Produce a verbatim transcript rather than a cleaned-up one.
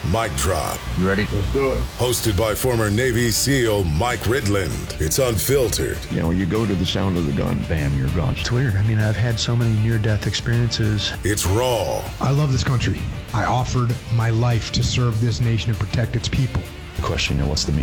Mic Drop. You ready? Let's do it. Hosted by former Navy SEAL Mike Ridland. It's unfiltered. You know, you go to the sound of the gun, bam, you're gone. It's weird. I mean, I've had so many near-death experiences. It's raw. I love this country. I offered my life to serve this nation and protect its people. The question, you know, what's the meaning